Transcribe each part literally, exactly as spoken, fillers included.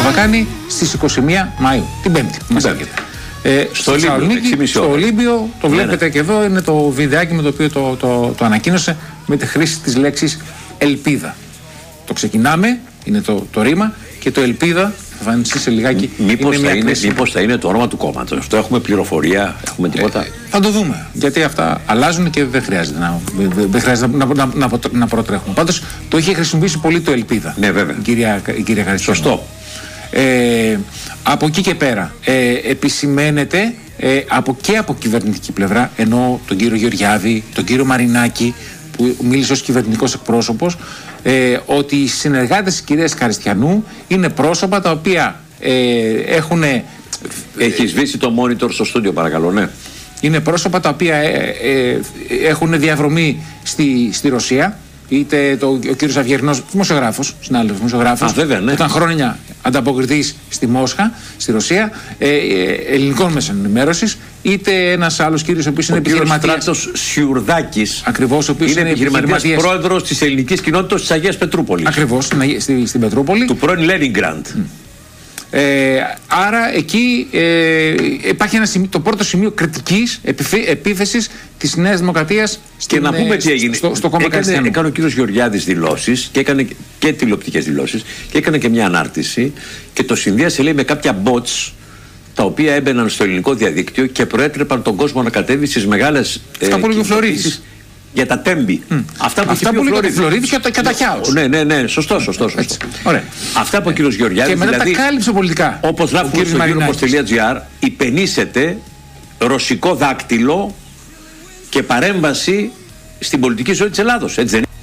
θα κάνει στις είκοσι μία Μαΐου, την Πέμπτη. Μας έρχεται. Ε, στο Ολύμπιο, στο Ολύμπιο, το βλέπετε ναι, ναι. και εδώ είναι το βιντεάκι με το οποίο το, το, το ανακοίνωσε με τη χρήση της λέξης ελπίδα. Το ξεκινάμε, είναι το, το ρήμα και το ελπίδα θα φανιστεί σε λιγάκι. Μήπως θα, μήπως θα είναι το όνομα του κόμματος. Αυτό έχουμε πληροφορία, έχουμε τίποτα. Ε, θα το δούμε. Γιατί αυτά αλλάζουν και δεν χρειάζεται να, δεν χρειάζεται να, να, να, να, να προτρέχουμε. Πάντως το είχε χρησιμοποιήσει πολύ το ελπίδα. Ναι, βέβαια. Η κυρία, η κυρία Χαριστιανού. Σωστό. Ε, από εκεί και πέρα ε, επισημαίνεται ε, από και από κυβερνητική πλευρά, ενώ τον κύριο Γεωργιάδη, τον κύριο Μαρινάκη που μίλησε ως κυβερνητικός εκπρόσωπος, ε, ότι οι συνεργάτες της κυρίας Χαριστιανού είναι πρόσωπα τα οποία ε, έχουν... Έχει σβήσει το monitor στο στούντιο παρακαλώ, ναι. Είναι πρόσωπα τα οποία ε, ε, έχουν διαδρομή στη, στη Ρωσία. Είτε το, ο κύριος Αυγερινός, δημοσιογράφος, συνάδελφος δημοσιογράφος, ναι. ήταν χρόνια ανταποκριτής στη Μόσχα, στη Ρωσία, ε, ε, ελληνικών μέσων ενημέρωσης, είτε ένας άλλος κύριος ο οποίος είναι επιχειρηματίας. Ο κύριος Στράτος Σιουρδάκης, ακριβώς, ο οποίος είναι, είναι επιχειρηματίας, επιχειρηματίας πρόεδρος της ελληνικής κοινότητας της Αγίας Πετρούπολης. Ακριβώς, στην, στη, στην Πετρούπολη. Του πρώην Λένινγκραντ. Mm. Ε, άρα εκεί ε, υπάρχει ένα σημείο, το πρώτο σημείο κριτικής επίθεσης της Νέας Δημοκρατίας. Και να πούμε τι έγινε. Στο, στο κόμμα έκανε, έκανε ο κύριος Γεωργιάδης δηλώσεις και έκανε και τηλεοπτικές δηλώσεις και έκανε και μια ανάρτηση και το συνδύασε λέει με κάποια bots τα οποία έμπαιναν στο ελληνικό διαδίκτυο και προέτρεπαν τον κόσμο να κατέβει στις μεγάλες κοινότητες για τα τέμπη. Mm. Αυτά που, Αυτά που λέει ο Φλωρίδης και, και τα χιάους. Ναι, ναι, ναι, σωστό, σωστό. σωστό. Ωραία. Αυτά από ο κύριος Γεωργιάδης. Και μετά δηλαδή, τα κάλυψε πολιτικά. Όπως γράφουμε στο euromos.gr, υπενήσεται ρωσικό δάκτυλο και παρέμβαση στην πολιτική ζωή της Ελλάδος. Έτσι δεν είναι?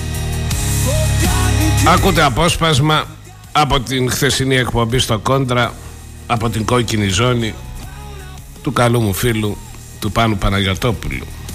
Άκουτε απόσπασμα από την χθεσινή εκπομπή στο Κόντρα, από την κόκκινη ζώνη του καλού μου φίλου του Πάνου Παναγιωτόπουλου.